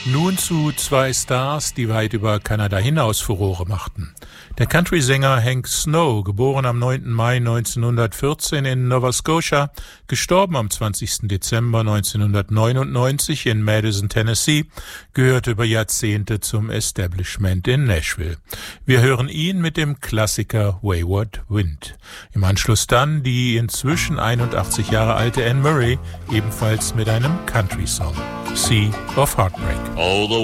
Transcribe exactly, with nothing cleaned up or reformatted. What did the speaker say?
Nun zu zwei Stars, die weit über Kanada hinaus Furore machten. Der Country-Sänger Hank Snow, geboren am neunten Mai neunzehnhundertvierzehn in Nova Scotia, gestorben am zwanzigsten Dezember neunzehnhundertneunundneunzig in Madison, Tennessee, gehörte über Jahrzehnte zum Establishment in Nashville. Wir hören ihn mit dem Klassiker Wayward Wind. Im Anschluss dann die inzwischen einundachtzig Jahre alte Anne Murray, ebenfalls mit einem Country-Song, Sea of Heartbreak. Oh, the